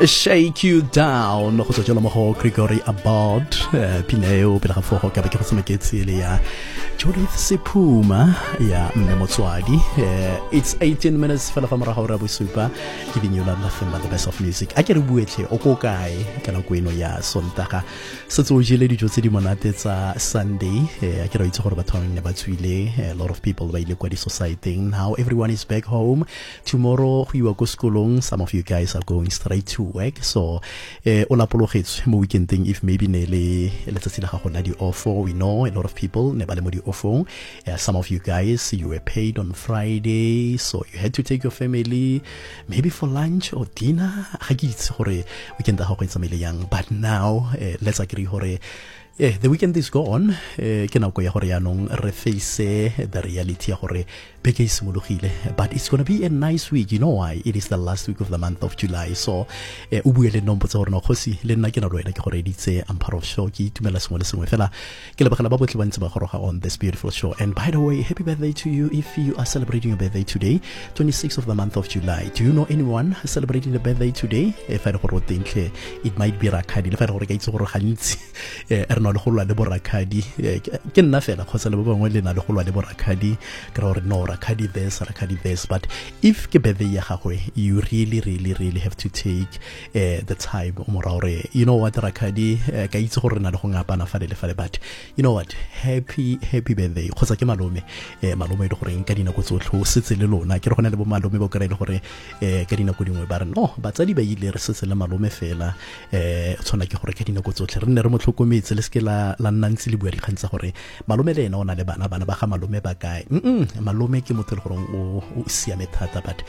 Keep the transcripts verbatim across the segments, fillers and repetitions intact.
Shake You Down go tswa jalo mo go Gregory Abbott Pineo pele ga fogo ka be ke go semeketse le ya Judith Sephuma ya mme Motswadi. It's eighteen minutes fela fa morago ra bosupa giving you nothing but the best of music. A ke re buetle o ko kae kana go eno ya Sontaga setso o jele dijo tse di monate tsa Sunday. A ke re itse gore batho ne ba tswile, a lot of people ba ile kwa di society. Now everyone is back home. Tomorrow go iwa go sekolong. Some of you guys are going straight to work, so eh o lapologetswe mo weekending if maybe ne le letsatsi la gago la di off. We know a lot of people ne ba le mo di off. Uh, some of you guys, you were paid on Friday, so you had to take your family maybe for lunch or dinner. Ga ke itse gore weekend ga go itsamele yang, but now uh, let's agree gore yeah, the weekend is gone. Ke nako ya gore yanong re face the reality ya gore beke simologile, but it's going to be a nice week. You know why? It is the last week of the month of July. So o buele nompo tsa gore no khosi le nna ke na rwena ke gore ditse I'm part of show ke itumela sengwe le sengwe fela ke lebagela ba botle ba ntse ba goroga on this beautiful show. And by the way, happy birthday to you if you are celebrating your birthday today, twenty-sixth of the month of July. Do you know anyone celebrating the birthday today? If I go think it might be Rakadi. If I go ga itse gore gantsi e re no le go lwa le bo Rakadi ke nna fela go tsela ba bangwe le na le go lwa le bo Rakadi ke re no Rakadi this, Rakadi this. But if ke birthday ya gagwe, you really really really have to take uh, the time omorare. You know what, Rakadi ka itse gore na le go ngapana fa le fa, but you know what, happy happy birthday go tsa ke malome eh malome ile gore ka dinako tsotlhe o setse le lona ke re gona le bo malome ba kry le gore eh ka dinako dingwe ba re no batsadi ba ile re setse le malome fela eh tsona ke gore ka dinako tsotlhe re nne re motlhokometse le ske la la nnantsi le bua dikgantsa gore malome le ena ona le bana bana ba ga malome ba kae. mm malome ke motho le gore o o siame thata, but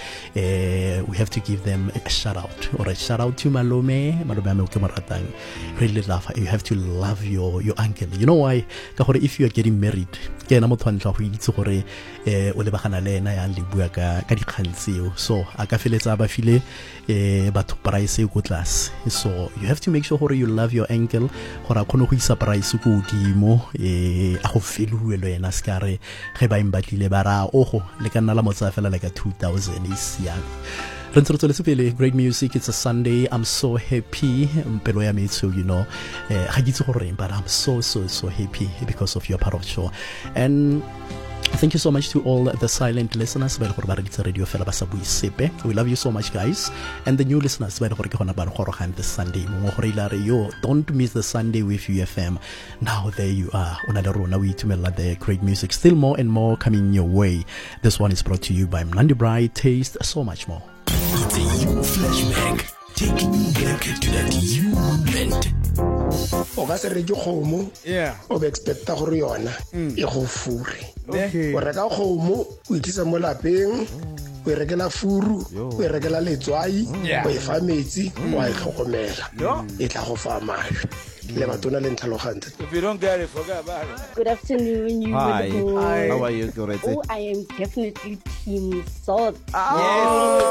uh, we have to give them a shout out or a shout out to malome malome a me o ke mo ratang. Really love her. You have to love your your uncle. You know why? Ka gore if you are getting married ke ena motho a ntla go itse gore eh o le bagana le ena ya le bua ka ka dikgantseo, so a ka feletsa ba file eh batho price e go class. So you have to make sure gore you love your uncle gore a khone go isa price go dimo eh a go felue le ena skare ge ba imbatlile ba ra ogo le ka nna la motsa fela like a two thousand is young. Great music. It's a Sunday. I'm so happy. Mpelo ya metso, you know. Eh, but I'm so so so happy because of your part of the show. And thank you so much to all the silent listeners. We love you so much, guys. And the new listeners, this Sunday. Don't miss the Sunday with U F M. Now there you are. The great music. Still more and more coming your way. This one is brought to you by Mnandi Bright. Taste so much more. It's a you flashback. Taking you back to that you moment. O ka se re ke khomo yeah o be expecta gore yona e go fure. Okay. O reka khomo o itlisa mo lapeng o e rekela furu o e rekela letswai o e fa metsi o a e tlhokomela e tla go fa majo le batona le ntlhalogantse. If you don't get it, forget about it. Good afternoon, you Hi. beautiful. How are you, Dorothy? Oh, I am definitely Team Salt. Yes.